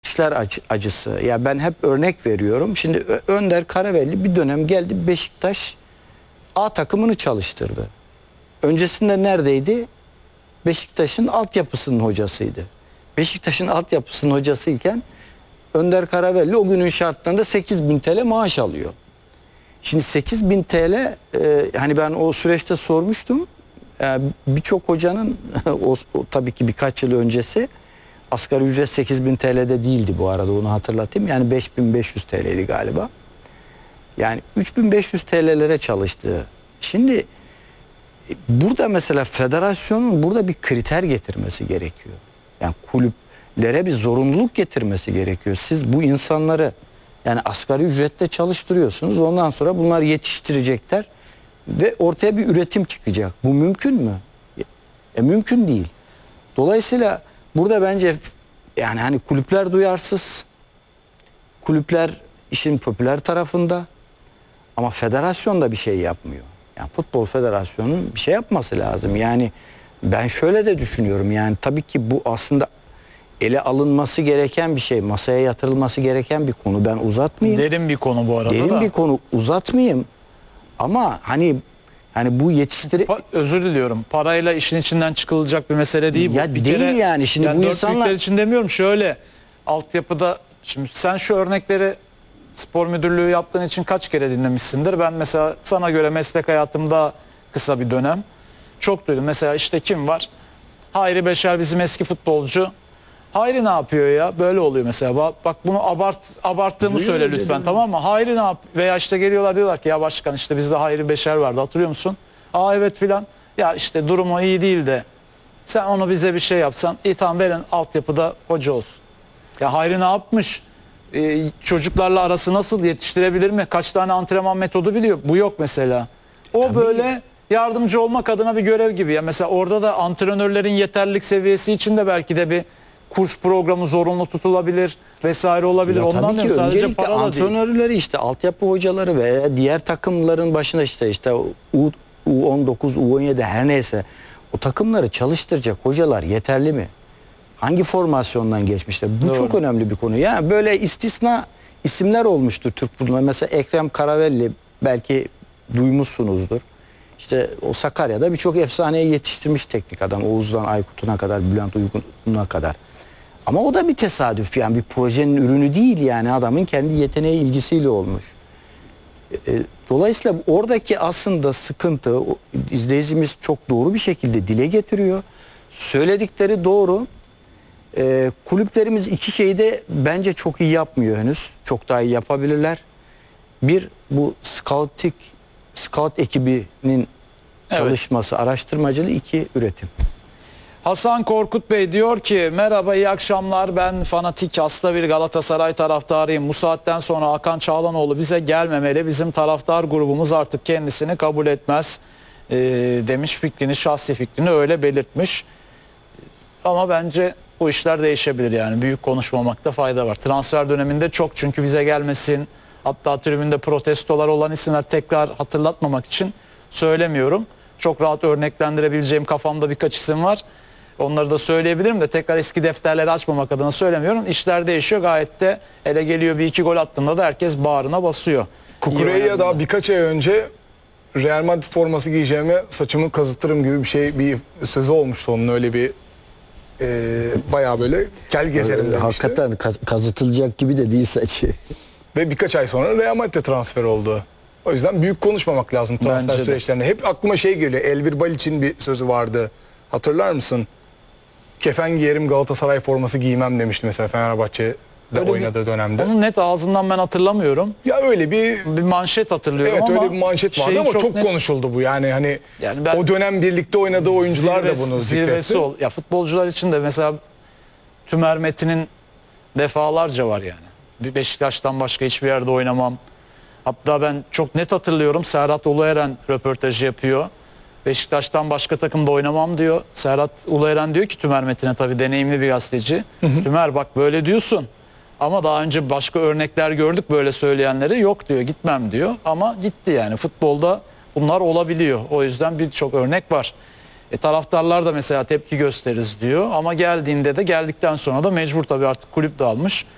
İçler acısı. Ya ben hep örnek veriyorum. Şimdi Önder Karavelli bir dönem geldi, Beşiktaş A takımını çalıştırdı. Öncesinde neredeydi? Beşiktaş'ın altyapısının hocasıydı. Beşiktaş'ın altyapısının hocasıyken Önder Karavelli o günün şartlarında 8.000 TL maaş alıyor. Şimdi 8.000 TL hani ben o süreçte sormuştum. Birçok hocanın o tabii ki birkaç yıl öncesi asgari ücret 8.000 TL'de değildi bu arada, onu hatırlatayım. Yani 5.500 TL'ydi galiba. Yani 3.500 TL'lere çalıştı. Şimdi burada mesela federasyonun burada bir kriter getirmesi gerekiyor. Yani kulüplere bir zorunluluk getirmesi gerekiyor. Siz bu insanları yani asgari ücretle çalıştırıyorsunuz. Ondan sonra bunlar yetiştirecekler ve ortaya bir üretim çıkacak. Bu mümkün mü? Mümkün değil. Dolayısıyla burada bence yani hani kulüpler duyarsız. Kulüpler işin popüler tarafında ama federasyon da bir şey yapmıyor. Yani Futbol Federasyonu'nun bir şey yapması lazım. Yani ben şöyle de düşünüyorum. Yani tabii ki bu aslında ele alınması gereken bir şey. Masaya yatırılması gereken bir konu. Ben uzatmayayım. Derin bir konu bu arada Derin da. bir konu, uzatmayayım. Ama hani bu Özür diliyorum. Parayla işin içinden çıkılacak bir mesele değil bu. Ya Bir değil kere, yani. Şimdi bu dört insanlar büyükler için demiyorum. Şöyle altyapıda şimdi sen şu örnekleri spor müdürlüğü yaptığın için kaç kere dinlemişsindir. Ben mesela sana göre meslek hayatımda kısa bir dönem çok duydum. Mesela işte kim var? Hayri Beşer bizim eski futbolcu. Hayri ne yapıyor ya? Böyle oluyor mesela. Bak bunu abarttığımı Duyuyor, söyle lütfen, duyuyor. tamam mı? Hayri ne yap? Veya işte geliyorlar diyorlar ki ya başkan işte bizde Hayri Beşer vardı, hatırlıyor musun? Aa evet filan. Ya işte durumu iyi değil de sen onu bize bir şey yapsan, iyi tamam verin altyapıda hoca olsun. Ya Hayri ne yapmış? Çocuklarla arası nasıl, yetiştirebilir mi? Kaç tane antrenman metodu biliyor? Bu yok mesela. O Tabii. böyle yardımcı olmak adına bir görev gibi. Ya mesela orada da antrenörlerin yeterlilik seviyesi için de belki de bir kurs programı zorunlu tutulabilir vesaire olabilir. Ya Ondan tabii ki diyorum, sadece öncelikle para da değil. antrenörleri işte altyapı hocaları ve diğer takımların başında işte U19, U17 her neyse o takımları çalıştıracak hocalar yeterli mi? Hangi formasyondan geçmişler? Bu Doğru. çok önemli bir konu. Yani böyle istisna isimler olmuştur Türk futbolunda. Mesela Ekrem Karavelli belki duymuşsunuzdur. İşte o Sakarya'da birçok efsaneyi yetiştirmiş teknik adam. Oğuz'dan Aykut'una kadar, Bülent Uygun'a kadar. Ama o da bir tesadüf, yani bir projenin ürünü değil, yani adamın kendi yeteneği ilgisiyle olmuş. Dolayısıyla oradaki aslında sıkıntı izleyicimiz çok doğru bir şekilde dile getiriyor. Söyledikleri doğru. Kulüplerimiz iki şeyi de bence çok iyi yapmıyor henüz. Çok daha iyi yapabilirler. Bir, bu scout ekibinin çalışması, araştırmacılığı. İki, üretim. Hasan Korkut Bey diyor ki merhaba, iyi akşamlar, ben fanatik hasta bir Galatasaray taraftarıyım. Bu saatten sonra Hakan Çağlanoğlu bize gelmemeli. Bizim taraftar grubumuz artık kendisini kabul etmez demiş, fikrini, şahsi fikrini öyle belirtmiş. Ama bence bu işler değişebilir, yani büyük konuşmamakta fayda var. Transfer döneminde çok, çünkü bize gelmesin, hatta tribünde protestolar olan isimler, tekrar hatırlatmamak için söylemiyorum. Çok rahat örneklendirebileceğim kafamda birkaç isim var. Onları da söyleyebilirim de tekrar eski defterleri açmamak adına söylemiyorum. İşler değişiyor gayet de, ele geliyor bir iki gol attığında da herkes bağrına basıyor. Kukureya daha birkaç ay önce Real Madrid forması giyeceğime saçımı kazıtırım gibi bir şey, bir sözü olmuştu onun, öyle bir bayağı böyle kel gezerim demişti. Hakikaten kazıtılacak gibi de değil saçı. Ve birkaç ay sonra Real Madrid'e transfer oldu. O yüzden büyük konuşmamak lazım transfer Bence de. süreçlerinde. Hep aklıma şey geliyor. Elvir Balic'in bir sözü vardı. Hatırlar mısın? Kefen giyerim, Galatasaray forması giymem demişti mesela Fenerbahçe'de Öyle oynadığı dönemde. Onu net ağzından ben hatırlamıyorum. Ya öyle bir manşet hatırlıyorum, evet, ama öyle bir manşet vardı şeyi ama çok net- konuşuldu bu. Yani hani Yani ben- o dönem birlikte oynadığı oyuncular da bunu zirvesi zikretti. ol. Ya futbolcular için de mesela Tümer Metin'in defalarca var yani. Bir Beşiktaş'tan başka hiçbir yerde oynamam. Hatta ben çok net hatırlıyorum, Serhat Ulueren röportajı yapıyor. Beşiktaş'tan başka takımda oynamam diyor. Serhat Ulueren diyor ki Tümer Metin'e, tabii deneyimli bir gazeteci. Tümer bak böyle diyorsun ama daha önce başka örnekler gördük böyle söyleyenleri, yok diyor, gitmem diyor. Ama gitti yani, futbolda bunlar olabiliyor. O yüzden birçok örnek var. Taraftarlar da mesela tepki gösteririz diyor ama geldiğinde de, geldikten sonra da mecbur, tabii artık kulüp de almış.